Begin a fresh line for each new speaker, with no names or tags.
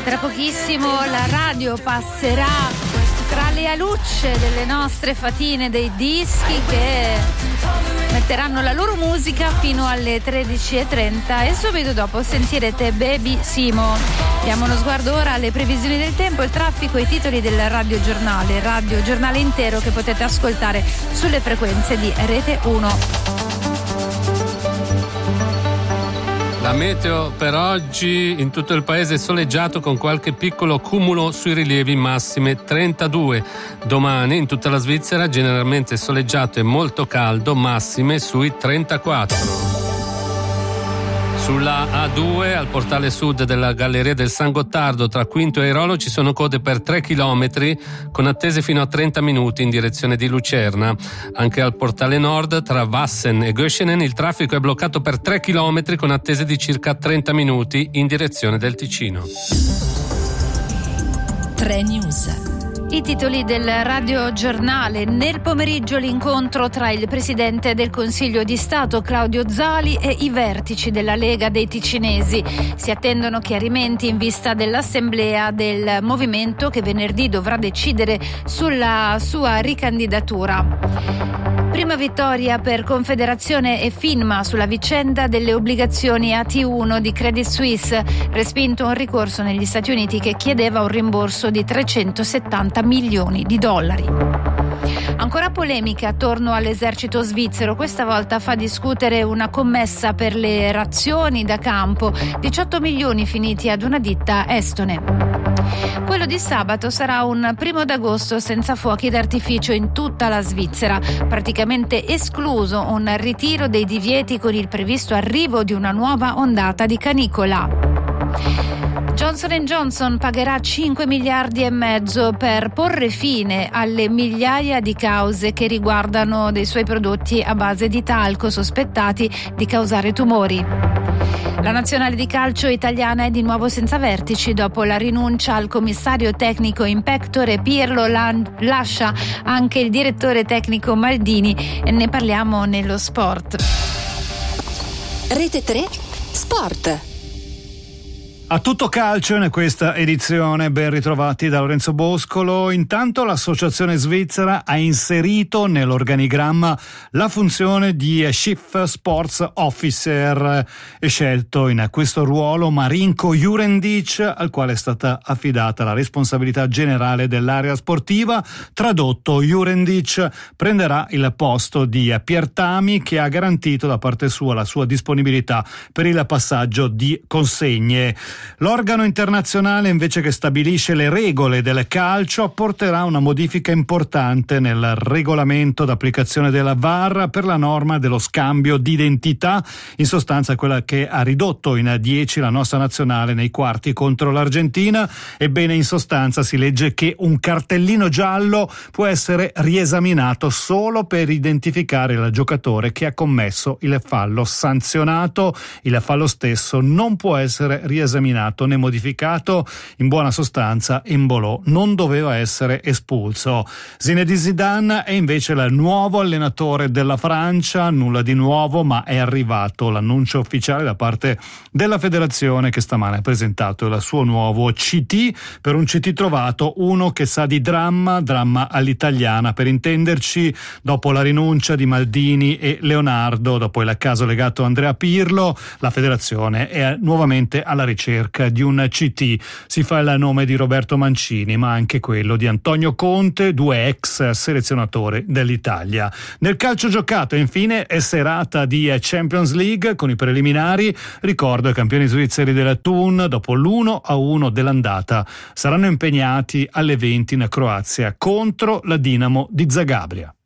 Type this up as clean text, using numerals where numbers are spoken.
Tra pochissimo la radio passerà tra le alucce delle nostre fatine dei dischi che metteranno la loro musica fino alle 13:30 e subito dopo sentirete Baby Simo. Diamo uno sguardo ora alle previsioni del tempo, il traffico e i titoli del radiogiornale intero che potete ascoltare sulle frequenze di Rete 1.
La meteo per oggi in tutto il paese è soleggiato con qualche piccolo cumulo sui rilievi, massime 32. Domani in tutta la Svizzera generalmente soleggiato e molto caldo, massime sui 34. Sulla A2 al portale sud della Galleria del San Gottardo tra Quinto e Airolo ci sono code per 3 chilometri con attese fino a 30 minuti in direzione di Lucerna. Anche al portale nord tra Wassen e Göschenen il traffico è bloccato per 3 chilometri con attese di circa 30 minuti in direzione del Ticino.
3 News.
I titoli del radiogiornale. Nel pomeriggio l'incontro tra il Presidente del Consiglio di Stato Claudio Zali e i vertici della Lega dei Ticinesi. Si attendono chiarimenti in vista dell'assemblea del movimento che venerdì dovrà decidere sulla sua ricandidatura. Prima vittoria per Confederazione e Finma sulla vicenda delle obbligazioni AT1 di Credit Suisse. Respinto un ricorso negli Stati Uniti che chiedeva un rimborso di 370 milioni di dollari. Ancora polemica attorno all'esercito svizzero, questa volta fa discutere una commessa per le razioni da campo, 18 milioni finiti ad una ditta estone. Quello di sabato sarà un 1 d'agosto senza fuochi d'artificio in tutta la Svizzera, praticamente escluso un ritiro dei divieti con il previsto arrivo di una nuova ondata di canicola. Johnson & Johnson pagherà 5 miliardi e mezzo per porre fine alle migliaia di cause che riguardano dei suoi prodotti a base di talco sospettati di causare tumori. La nazionale di calcio italiana è di nuovo senza vertici dopo la rinuncia al commissario tecnico in pectore. Pirlo lascia anche il direttore tecnico Maldini e ne parliamo nello sport.
Rete 3 Sport.
A tutto calcio in questa edizione, ben ritrovati da Lorenzo Boscolo. Intanto l'associazione svizzera ha inserito nell'organigramma la funzione di Chief Sports Officer e scelto in questo ruolo Marinko Jurendic, al quale è stata affidata la responsabilità generale dell'area sportiva. Tradotto, Jurendic prenderà il posto di Pier Tami, che ha garantito da parte sua la sua disponibilità per il passaggio di consegne. L'organo internazionale, invece, che stabilisce le regole del calcio, apporterà una modifica importante nel regolamento d'applicazione della VAR per la norma dello scambio di identità, in sostanza quella che ha ridotto in 10 la nostra nazionale nei quarti contro l'Argentina. Ebbene, in sostanza si legge che un cartellino giallo può essere riesaminato solo per identificare il giocatore che ha commesso il fallo sanzionato. Il fallo stesso non può essere riesaminato né modificato. In buona sostanza, Embolo non doveva essere espulso. Zinedine Zidane è invece il nuovo allenatore della Francia. Nulla di nuovo, ma è arrivato l'annuncio ufficiale da parte della federazione, che stamane ha presentato il suo nuovo CT. Per un CT trovato, uno che sa di dramma all'italiana, per intenderci. Dopo la rinuncia di Maldini e Leonardo, dopo il caso legato a Andrea Pirlo, la federazione è nuovamente alla ricerca di un CT. Si fa il nome di Roberto Mancini, ma anche quello di Antonio Conte, 2 ex selezionatori dell'Italia. Nel calcio giocato, infine, è serata di Champions League con i preliminari. Ricordo i campioni svizzeri della Thun, dopo l'1-1 dell'andata, saranno impegnati alle 20 in Croazia contro la Dinamo di Zagabria.